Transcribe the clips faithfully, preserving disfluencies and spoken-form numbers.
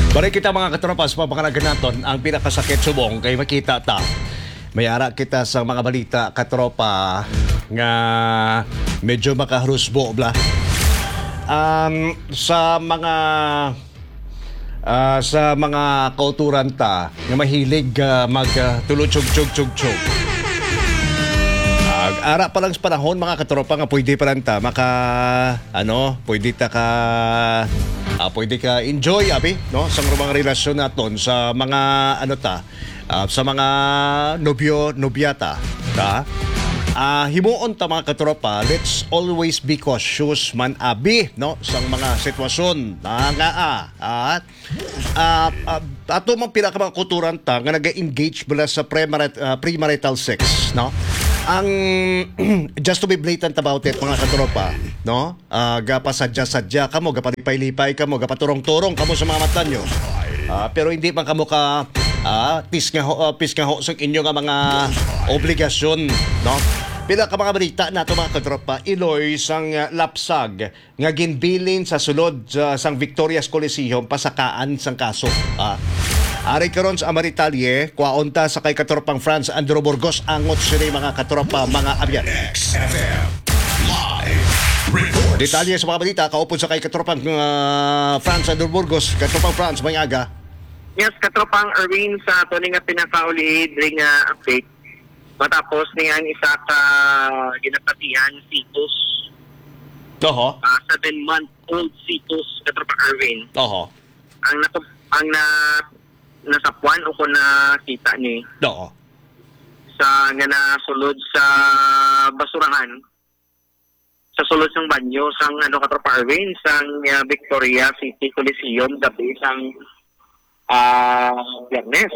Balik kita mga katropas, papakalagan natin ang pinakasakit subong kay makita ta. May ara kita sa mga balita katropa nga medyo makahrusbo bla. Um, sa mga uh, sa mga kauturan ta nga mahilig uh, mag uh, tulutsog-tsog-tsog-tsog. Uh, ara pa lang sa panahon mga katropa nga pwede pa lang ta maka ano, pwede ta ka Uh, pwede ka enjoy abi no sa mga relasyon naton sa mga ano ta uh, sa mga nobyo nobyata ta uh, himuon ta mga katropa, let's always be cautious man abi no sa mga sitwasyon na nga ah, at uh, uh, ato mang pila ka mga kuturan ta nga nag-engage bala sa premarital, uh, premarital sex no ang just to be blatant about it mga katropa no uh, gapasadya-sadya kamo gapanipay-lipay kamo gapaturong-turong kamo sa mga mata nyo uh, pero hindi man kamo ka uh, pis nga ho, uh, pis nga ho sa inyo nga mga obligasyon no pila ka mga balita nato mga katropa. Iloy sang uh, lapsag nga ginbilin sa sulod uh, sang Victoria's Coliseum pasakaan sang kaso uh, Ari karon sa Amaritalye, kuwaonta sa kay katropang France Andrew Burgos angot sini mga katropa mga abyan. Detalye sa mga balita kaupod sa kay katropang uh, France Andrew Burgos, katropang France may aga. Yes, katropang Erwin sa ato nga pinakauli ring uh, update. Matapos niyan isa ka ginapatihan situs. Oho. Uh, seven month old situs katropang Erwin. Oho. Ang na ang na nasapuan o kung nakita ni Oo. sa nga nasulod sa basurahan sa sulod ng banyo sang ano katropa Erwin sang uh, Victoria City Coliseum gabi sang uh, Biyernes.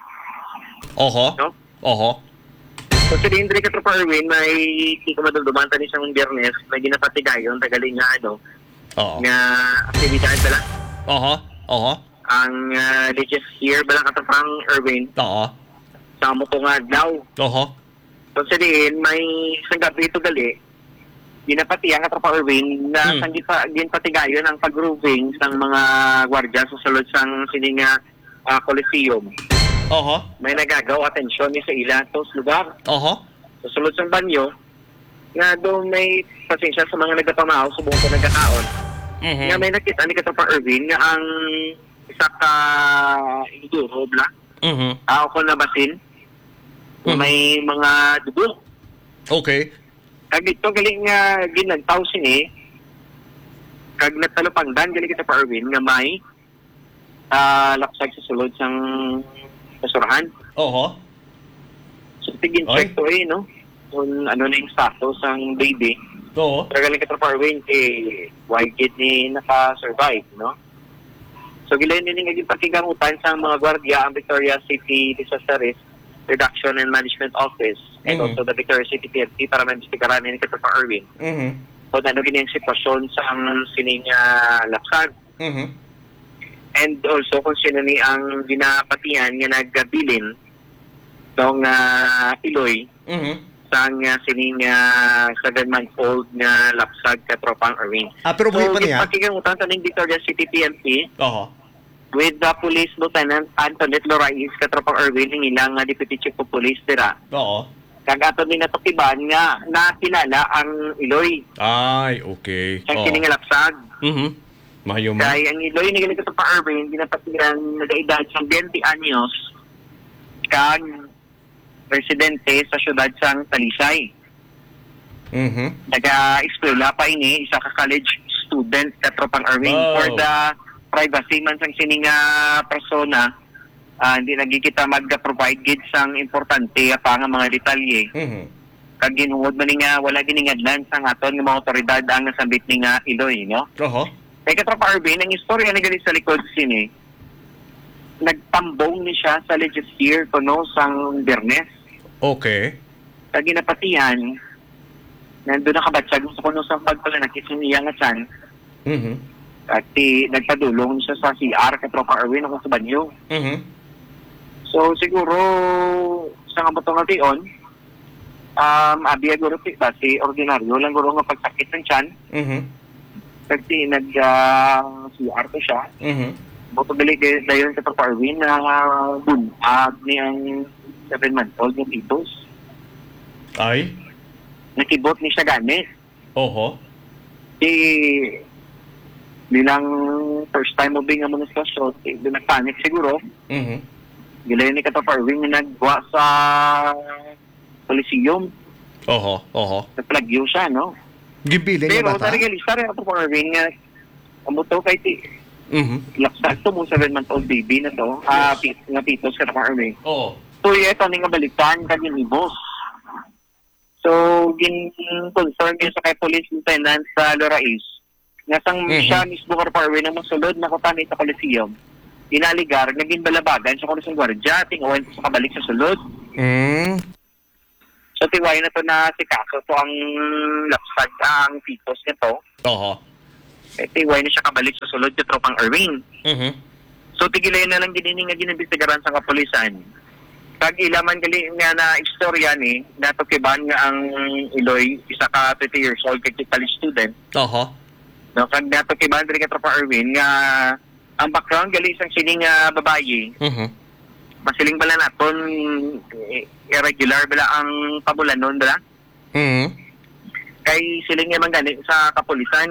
Oho. No? Oho. So sa Indre katropa Erwin may hindi ko madudumanta ni sang Biyernes may ginapatigayon tagaling nga ano Oo. nga aktibidad bala. Oho. Oho. Ang uh, latest year bala katropang Erwin. Oo. Sa mo ko nga daw. Oho. So sa diin, may isang gabi ito gali, ginapatiyan nga tropa Erwin na Hmm. sang ginpatigayon ang pag-grooving ng mga gwardya sa sulod sang sininga uh, Coliseum. Oho. May nagagaw atensyon ni sa ila tos lugar. Oho. Sa sulod sang banyo, nga doon may pasensya sa mga nagapamahaw, subong ko nagkakaon. Mhm. Nga may nakita ni katropa Erwin nga ang isa ka induro bla. Mhm. Ako ko na basin. Mhm. May mga dugo. Okay. Kag dito galing nga ginagtaw sini kag nagtalupangdan galing kita pa Erwin nga may uh, lapsag sa sulod sang basurahan. Oho. So tigin Oy. check to eh no kung ano na yung status ang baby. Oo. Pero galing kita pa Erwin eh why kid ni naka-survive no. So gilayon din nga pakigamutan sa mga gwardiya ang Victoria City Disaster Risk Reduction and Management Office and Mhm. also the Victoria City P N P para maimbestigaran ni kita pa Erwin. Mhm. Kung ano gini ang sitwasyon sa sining uh, lapsag. Mhm. And also kung sino ni ang ginapatihan nga nagabilin ng uh, Iloy Mhm. sa uh, sining uh, seven-month-old nga lapsag katropang Erwin. Ah, pero buhay pa niya? So, pakigamutan sa ning Victoria City P N P Oho. with the Police Lieutenant Antoinette Lorais katropang Erwin ng ilang uh, Deputy Chief of Police dira. Oo. Kagato din natukiban nga nakilala ang Iloy Ay, okay. sa Oo. sining nga lapsag. Mhm. Mahayuman. Kaya ang Iloy ni galing sa pa-Erwin, ginapatiran nag-edad sa twenty anyos kag residente sa syudad sang Talisay. Mhm. Naga-eskwela pa ini, isa ka college student sa Tropang Erwin. Wow. For the privacy man sang sining nga persona, ah, hindi nagkikita mag-provide gid sang importante pa nga mga detalye. Mhm. Kag ginuod man ni nga wala giningadlan sang aton nga mga otoridad ang nasambit ni nga Iloy, no? Oho. Kaya katropa Erwin, ang istorya na galing sa likod sini, nagtambong ni siya sa legit year kuno sang Biyernes. Okay. Sa ginapatihan, nandun nakabatsag sa kuno sang pagpalanakit sa niya nga tiyan, Mhm. at ti, nagpadulong siya sa C R katropa Erwin ako sa banyo. Mhm. So siguro, sa nga butong nga tiyon, um, abiya guro ti, basi ordinaryo lang guro nga pagsakit ng tiyan, Mhm. kasi nag-C R ko siya, Mhm. Butubili dayon sa Parwin na bunag ni ang seven month old yung Titos. Ay? Nakibot ni siya gamit. Oho. Si bilang first time mo bing mo na sa shot, eh, nagpanic siguro. Mhm. Gilay ni Kato Parwin na nagwa sa Coliseum. Oho, oho. Nagplagyo siya, no? Gibilin niya Pero bata? narigalista rin Kato Parwin nga amuto kay ti Mhm. laksak to mo seven month old baby na to. Ah, pi- nga Titos Kato Parwin. Oo. So, ito ni nga balikan kanyang ibos. So, gin-confirm yun sa kay Police Lieutenant sa Lorais. Nga sang Mhm. siya mismo ka parwe na masulod na kutanay sa Coliseum. Inaligar, naging balabagan sa kulisong gwardya, tingawan sa kabalik sa sulod. Mm. So, tiway na to na si Kaso to ang lapsad ang Titos nito. Oho. Eh, tiway na siya kabalik sa sulod sa tropang Erwin. Mhm. So, tigilay na lang ginining nga ginibistigaran sa kapulisan. Kag ilaman gali nga na istorya ni natukiban nga ang Iloy isa ka thirty years old kay college student. Oho. No, kag natukiban diri ka Tropa Erwin nga ang background gali isang sining nga babayi. Mhm. Masiling bala naton eh, irregular bala ang pabulanon bala. Mhm. Kay siling nga man gani sa kapulisan.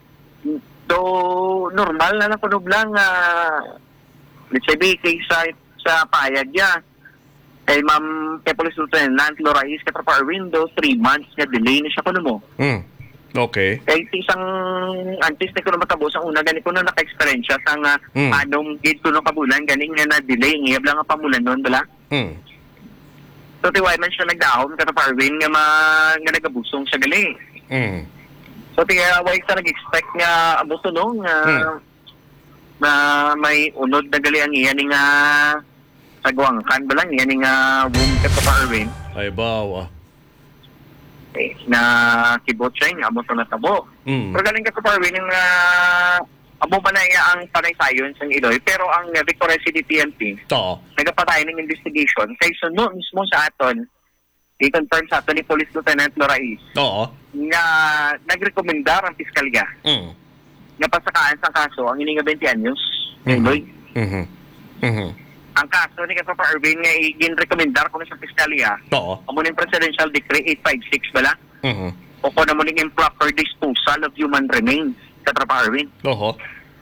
Do normal na lang kunog lang nga let's say kay sa sa payag ya. Kay Ma'am kay Police Lieutenant Lorais kay Tropa Erwin do three months nga delay na siya kuno mo. Mm. Okay. Kay isang antes na ko na matabo sa una gani ko na naka-experience sa nga Mm. anong gate ko ng kabulan gani nga na delay ngiyab lang ang pamulan nun bala. Mm. So tiway man siya nagdahom kay Tropa Erwin nga ma, nga nagabusong siya gali. Mm. So tiya way sa nag-expect nga abuso no nga Mm. na may unod na gali ang iyan nga sagwang kan ba lang yan nga womb ka pa Erwin Ay bawa. eh, na kibot siya nga amo to na tabo. Mm. Pero galing ka pa Erwin yung uh, amo ba na iya ang panay sayon sa Iloy pero ang uh, Victoria City P N P To. nagapatay ng investigation kay suno mismo sa aton i-confirm sa aton ni Police Lieutenant Lorais Oo. nga nagrekomendar ang piskalya Mm. nga pasakaan sa kaso ang ini nga twenty anyos ng Iloy. Mhm. Mhm. Ang kaso ni Papa Erwin nga i-recommendar ko na sa piskalya Oo. amo ning Presidential Decree eight fifty-six bala Mhm. o ko na mo ning improper disposal of human remains sa Papa Erwin. Oho.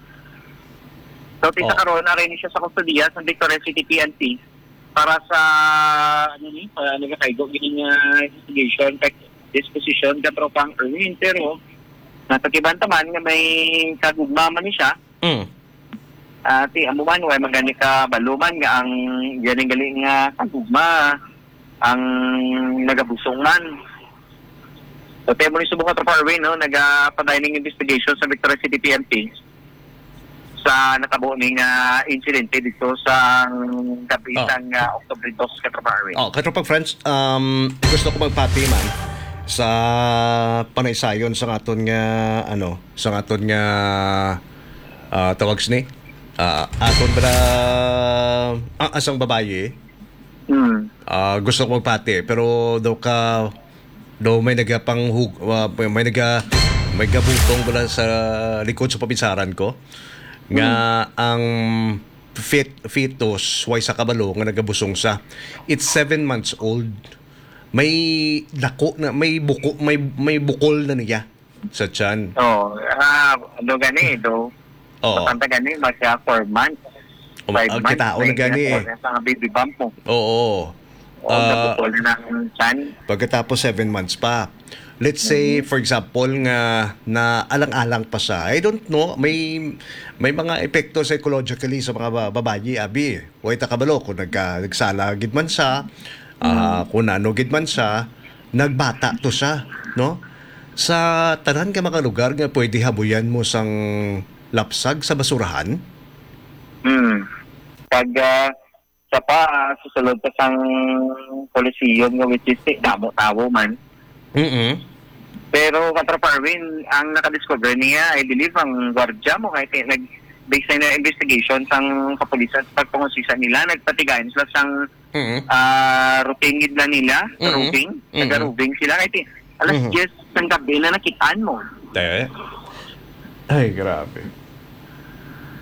So tisa Oh. karon na rin siya sa kustodiya sa Victoria City P N P para sa ano ni para nagakaigo gining uh, investigation kay disposition ka tropang Erwin pero natakiban taman nga may kagugma man ni siya. Mm. Ati amo man way magani ka baluman nga ang galing galing nga kagugma ang nagabusong man. So tayo mo ni subukan Tropa Erwin no nagapaday ning investigation sa Victoria City P N P sa natabo ning uh, insidente dito sa gabi Oh. sang uh, October two ka Tropa Erwin. Oh, katropang friends, um, gusto ko magpati man sa panaysayon sa aton nga ano, sa aton nga uh, tawag ni uh, aton ba ang asang babaye Hmm. uh, gusto ko magpati pero daw ka daw may nagapang hug uh, may naga may gabutong bala sa likod sa pabinsaran ko nga ang fit fetus way sa kabalo nga nagabusong sa it's seven months old may dako na may buko may may bukol na niya sa tiyan. Oh, ah ano gani do. Oo. Patanta gani magka four months. O, Five ang months, kitao na gani eh. Sa baby bump mo. Oo. O, Ah, nabukol na ng chan. pagkatapos seven months pa. Let's say for example nga na alang-alang pa siya. I don't know, may may mga epekto psychologically sa mga ba- babayi abi. Way ta kabalo kung nagka nagsala gid man siya, ah, kung ano gid man siya, nagbata to siya, no? Sa tanan ka mga lugar nga pwede habuyan mo sang lapsag sa basurahan. Hmm. Pag uh, sa pa, uh, susunod pa sang Coliseum nga which is damo-tawo man. Mhm. Pero Katropa Erwin, ang nakadiscover niya, I believe, ang gwardiya mo kahit eh, nag based na investigation sang kapulisan sa pagpangusisa nila, nagpatigayan sila sang Mhm. ah routine gid na nila, Mhm. roving, Mhm. taga-roving sila kahit eh, alas Mhm. yes sang gabi na nakitaan mo. Te. Ay, grabe.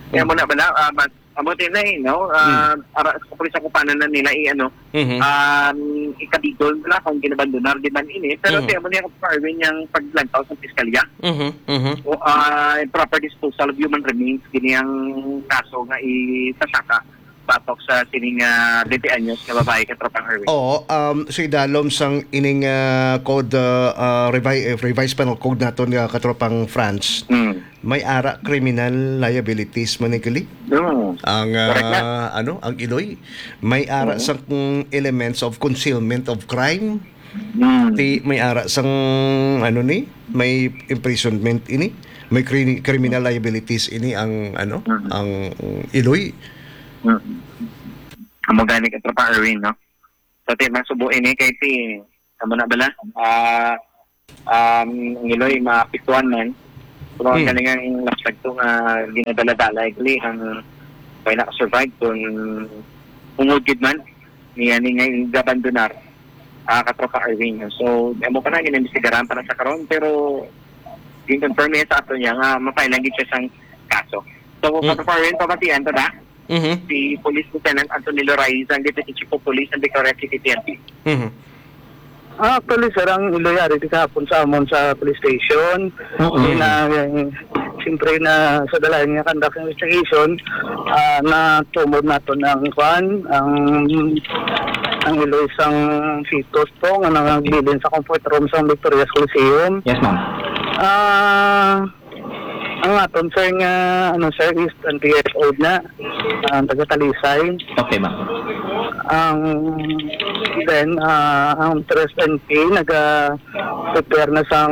Kaya mo na bala, uh, mas amotin na eh, no? Uh, ara, sa pulis ako paano na nila i-ano, Mhm. um, ikabigol na kung ginabandonar di man ini. Pero Mhm. tiyan mo niya kung Arwin yung paglantaw sa piskalya. Mhm. Mhm. O uh, proper disposal of human remains, ganiyang kaso nga itasaka batok sa sining uh, twenty anyos na babae ka tropang Arwin. Oo, um, so idalom sang ining uh, code, uh, uh, revi- uh, revised penal code naton nga katropang France. Hmm. May ara criminal liabilities manikali. No. Ang Correct na. uh, ano, ang Iloy may ara Mhm. sang elements of concealment of crime. Hmm. Ti may ara sang ano ni, may imprisonment ini, may cri- criminal liabilities ini ang ano, Mhm. ang Iloy. Hmm. Amo gani ka tropa Erwin, no? So, ti masubuin ni kay ti amo na bala. Ah, um, ngiloy mapituan man. Pero Hmm. ang galingang lapsag to nga ginadala-dala ikli ang kaya nakasurvive kung ungod man niya ni nga gabandonar ah katropa Erwin. So, amo pa na ginambisigaran para sa karon pero gin-confirm niya sa ato niya nga mapailang gid siya sang kaso. So, Hmm. katropa Erwin, pamatian to da? Mhm. Si Police Lieutenant Anthony Loraiza, ang Deputy Chief of Police ng Victoria City P N P. Mhm. Ah, actually, sir, ang iloyari di kahapon sa amon sa police station. Oo. Hindi na, eh, siyempre na sa dalayan nga conduct investigation, ah, na tumod nato ng kwan, ang ang iloy sang fetus po, nga nangagbilin sa comfort room sa Victoria's Coliseum. Yes, ma'am. Ah, ang aton, sir, nga, ano, sir, is twenty years old na, ang taga-Talisay. Okay, ma'am. Ang then ah, ang Tres N P nag-prepare na sang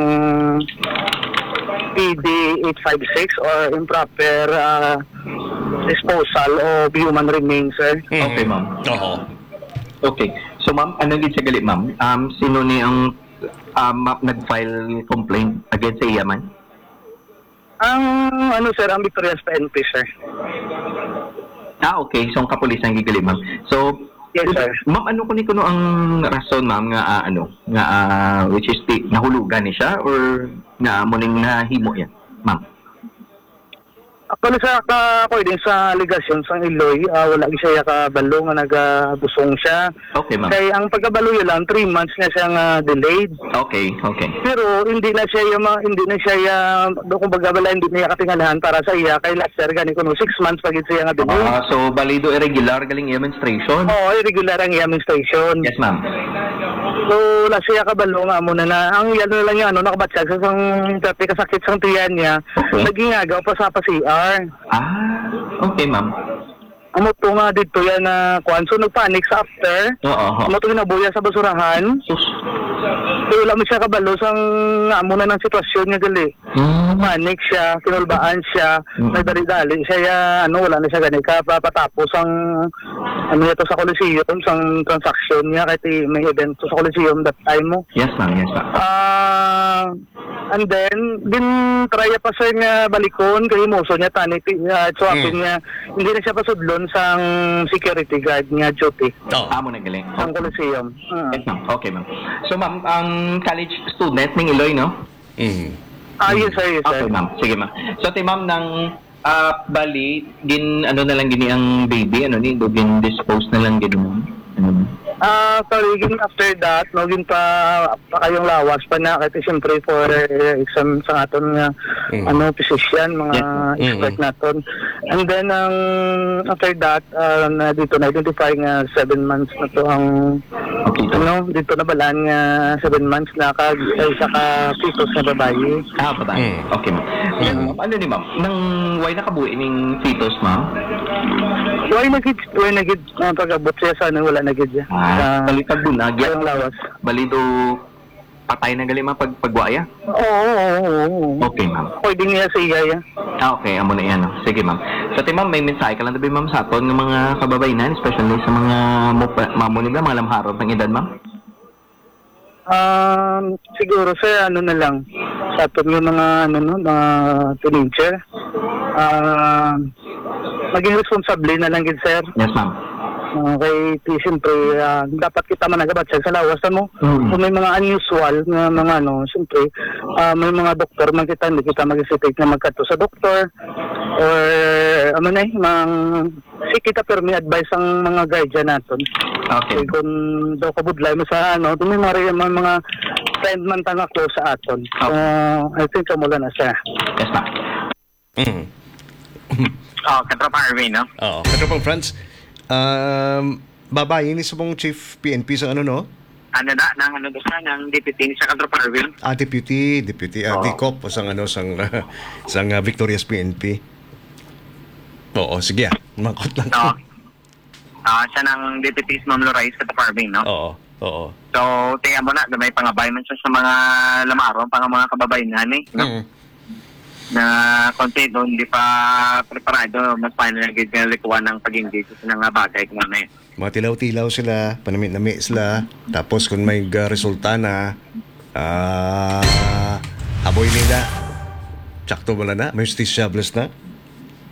P D eight five six or improper ah, disposal of human remains, sir. Okay, ma'am. Oo. Okay. So, ma'am, ano gid sa gali, ma'am? Um, sino ni ang um, ma- nag-file complaint against sa iya, man? Ang ano, sir, ang Victoria's P N P, sir. Ah, okay. So, ang kapulisan gigali, ma'am. So, Yes, sir. ma'am, ano ko ni kuno ang rason, ma'am, nga ah, ano, nga ah, which is the, nahulugan ni siya or nga muning nahimo yan, ma'am? Actually, sa according sa allegation sa Iloy, ah, wala siya kabalo nga nagabusong siya. Okay, ma'am. Kaya ang pagkabalo yun lang, three months na siya nga delayed. Okay, okay. Pero hindi na siya yung mga- hindi na siya yung kung bagabala hindi niya katingalahan para sa iya kay last year gani kuno six months pagit siya nga delay. Ah, so, balido irregular galing demonstration? Oo, irregular ang iyang station. Yes, ma'am. So last siya kabalo nga muna na ang yan na lang yung ano nakabatsag sa sang dati kasakit sang tiyan niya. Okay. Nagingagaw pa sa pa C R. Ah, okay, ma'am. Amo to nga dito yan na kuan so nagpanic sa after. Oo. Amo to ginabuya sa basurahan. Sus. So wala mo siya kabalo sang amo na ng sitwasyon niya gali. Hmm. Panic siya, kinulbaan siya, Mm. nagdali-dali siya, ya, ano, wala na siya gani ka, papatapos ang, ano ito sa Coliseum, sang transaction niya, kahit i- may event to sa Coliseum that time mo. Yes, ma'am. Yes, ma'am. Ah, and then, din try pa sir nga balikon, kay moso niya, tani, uh, swapping Mm. niya, hindi na siya pasudlon sang security guard nga duty, Oo. Amo na galing. sang Coliseum. Ah. Yes, ma'am. Okay, ma'am. So, ma'am, ang college student ng Iloy, no? Mhm. Ah, yes sir, yes sir. Okay, ma'am. Sige, ma'am. So, ti ma'am, ng ah, bali, gin, ano na lang gini ang baby, ano ni, do gin dispose na lang gini, ma'am. Ano? Ah, sorry, gin after that, no, gin pa, pa kayong lawas pa na, kasi siyempre for uh, exam sa aton nga, Mm. ano, physician, mga Yes. expert Mm-mm. naton. And then, ang after that, uh, na dito na-identify nga seven months na to ang, Okay, so, ano, dito na balaan nga seven months na kag, ay, saka fetus na babae. ah, pa tayo. Mm. Okay, ma'am. Yan, ma'am, ano ni ma'am? Nang why nakabuhi ning fetus, ma'am? Why nagid, why nagid, uh, pag-abot siya sa ano, wala nagid siya. Ah, Sa balitag bunag. kayong lawas. Balido, patay na gali, ma'am, pag pagwaya? Oo, oo, oo, oo. Okay, ma'am. Pwede niya sa iya, ya. Ah, okay. Amo na yan. No? Sige, ma'am. So, ti ma'am, may mensahe ka lang tabi, ma'am, sa aton ng mga kababayanan, especially sa mga mupa- mamo nila, mga lamharot ng edad, ma'am? Um, siguro sir, ano na lang, sa atin yung mga, ano, no, mga teenager, ah, maging responsable na lang, gid, sir. Yes, ma'am. Okay, di siyempre, ah, dapat kita managabat sa lawas mo. Mm. Kung may mga unusual na mga ano, siyempre, ah, may mga doktor man kita, hindi kita mag-hesitate na magkato sa doktor. or ano na eh, mang si kita permi advice ang mga guardian naton. Okay. Kung daw kabudlay mo sa ano, dumi mga mga, mga friend man tanga close sa aton. So, I think kamula na siya. Yes, ma'am. Mm. Oh, Katropa Arvin, no? Oo. Katropang Franz, um, babae ni sa mong Chief P N P sa ano, no? Ano na, nang ano doon siya, ng deputy sa Katropa Arvin. Ah, deputy, deputy, ah, Oo. D-Cop o sang ano, sang, sang uh, Victoria's P N P. Oo, sige ah. Makot lang Oo. ko. Ah, siya ng deputy Ma'am Lorais Katropa Arvin, no? Oo, oo. So, tingnan mo na, may pangabay man siya sa mga lamaro, pang mga kababayan eh, no? Mm. Na konti doon, hindi pa preparado, mas paano na ginalikuan ng pag-engage sa mga bagay kung ano eh. Mga tilaw-tilaw sila, panami-nami sila. Tapos kung may uh, resulta na, ah, aboy nila. Tsakto wala na, may justiciables na.